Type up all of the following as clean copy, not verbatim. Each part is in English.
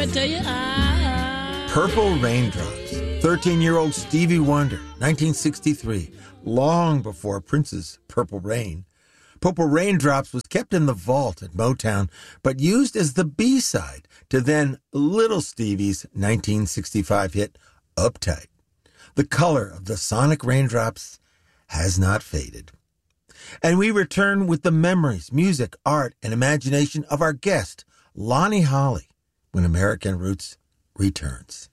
me tell you, Purple Raindrops. 13-year-old Stevie Wonder, 1963, long before Prince's Purple Rain. Purple Raindrops was kept in the vault at Motown, but used as the B-side to then Little Stevie's 1965 hit, Uptight. The color of the sonic raindrops has not faded. And we return with the memories, music, art, and imagination of our guest, Lonnie Holley, when American Roots returns.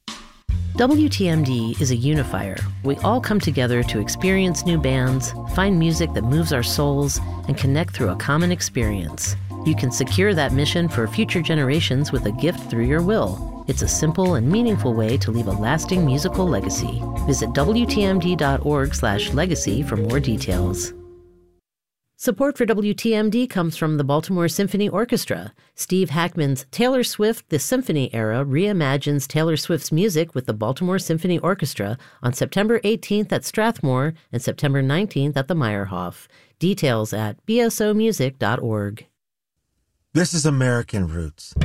WTMD is a unifier. We all come together to experience new bands, find music that moves our souls, and connect through a common experience. You can secure that mission for future generations with a gift through your will. It's a simple and meaningful way to leave a lasting musical legacy. Visit WTMD.org/legacy for more details. Support for WTMD comes from the Baltimore Symphony Orchestra. Steve Hackman's Taylor Swift: The Symphony Era reimagines Taylor Swift's music with the Baltimore Symphony Orchestra on September 18th at Strathmore and September 19th at the Meyerhoff. Details at bsomusic.org. This is American Roots.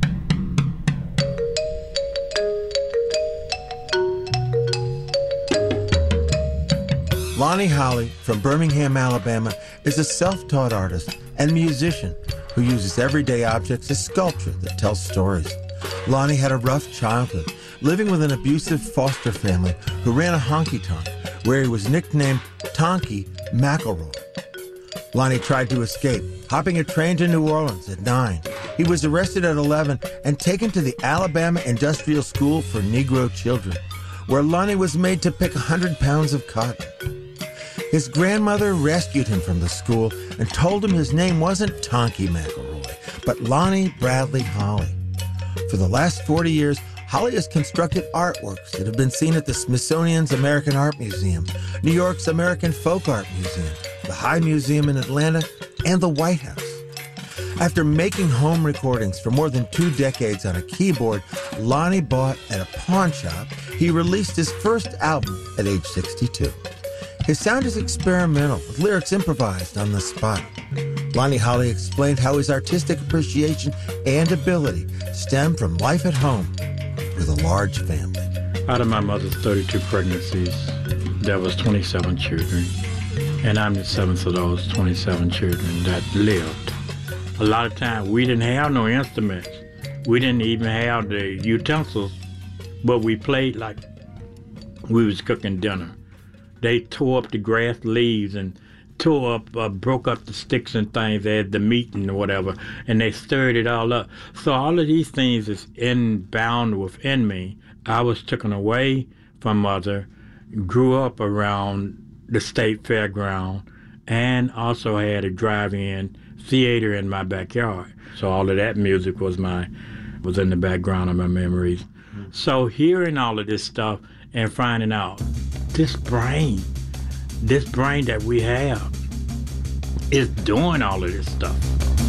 Lonnie Holley from Birmingham, Alabama, is a self-taught artist and musician who uses everyday objects as sculpture that tells stories. Lonnie had a rough childhood, living with an abusive foster family who ran a honky-tonk, where he was nicknamed Tonky McElroy. Lonnie tried to escape, hopping a train to New Orleans at 9. He was arrested at 11 and taken to the Alabama Industrial School for Negro Children, where Lonnie was made to pick 100 pounds of cotton. His grandmother rescued him from the school and told him his name wasn't Tonky McElroy, but Lonnie Bradley Holley. For the last 40 years, Holley has constructed artworks that have been seen at the Smithsonian's American Art Museum, New York's American Folk Art Museum, the High Museum in Atlanta, and the White House. After making home recordings for more than 2 decades on a keyboard Lonnie bought at a pawn shop, he released his first album at age 62. His sound is experimental, with lyrics improvised on the spot. Lonnie Holley explained how his artistic appreciation and ability stem from life at home with a large family. Out of my mother's 32 pregnancies, there was 27 children, and I'm the 7th of those 27 children that lived. A lot of times, we didn't have no instruments. We didn't even have the utensils, but we played like we was cooking dinner. They tore up the grass leaves and broke up the sticks and things as the meat and whatever, and they stirred it all up. So all of these things is bound within me. I was taken away from mother, grew up around the state fairground, and also had a drive-in theater in my backyard. So all of that music was in the background of my memories. So hearing all of this stuff and finding out this brain that we have is doing all of this stuff.